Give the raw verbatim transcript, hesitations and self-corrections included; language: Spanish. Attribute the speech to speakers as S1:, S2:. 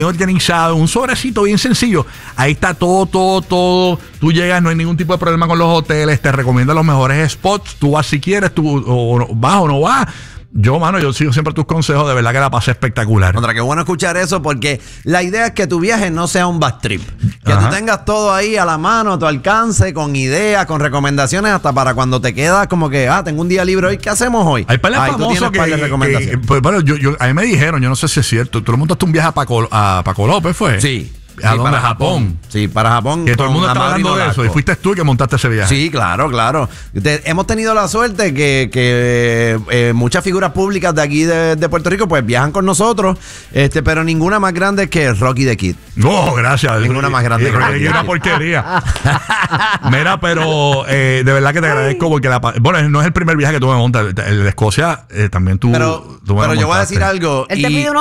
S1: organizado, un sobrecito bien sencillo. Ahí está todo, todo, todo. Tú llegas, no hay ningún tipo de problema con los hoteles, te recomiendan los mejores spots. Tú vas si quieres, tú o, o vas o no vas. Yo, mano, yo sigo siempre tus consejos, de verdad que la pasé espectacular.
S2: Contra, qué bueno escuchar eso, porque la idea es que tu viaje no sea un bad trip. Que
S1: Ajá.
S2: tú tengas todo ahí a la mano, a tu alcance, con ideas, con recomendaciones, hasta para cuando te quedas como que, ah, tengo un día libre hoy, ¿qué hacemos hoy?
S1: Hay par de
S2: Ahí tú
S1: famosos
S2: tienes
S1: que,
S2: par de
S1: que-
S2: recomendaciones.
S1: que- pues, bueno, yo, yo, a mí me dijeron, yo no sé si es cierto, tú le montaste un viaje a Paco, a Paco López, ¿fue?
S2: Sí.
S1: ¿A
S2: sí,
S1: dónde?
S2: para
S1: ¿A Japón?
S2: Sí, para Japón.
S1: Que todo el mundo
S2: con
S1: está
S2: Amaury
S1: hablando de eso, y
S2: Nolasco.
S1: fuiste tú el que montaste ese viaje.
S2: Sí, claro, claro. Te- hemos tenido la suerte que, que eh, muchas figuras públicas de aquí de, de Puerto Rico pues viajan con nosotros, este, pero ninguna más grande que Rocky the Kid.
S1: No, gracias.
S2: Ninguna más grande
S1: Eh,
S2: que
S1: eh,
S2: Rocky.
S1: Es una porquería. Mira, pero eh, de verdad que te agradezco porque la, pa- bueno, no es el primer viaje que tú me montas. El de Escocia eh, también tú,
S2: Pero,
S1: tú me
S2: pero
S1: lo
S2: yo voy a
S1: montaste.
S2: decir algo.
S3: Él te
S2: y-
S3: pide unos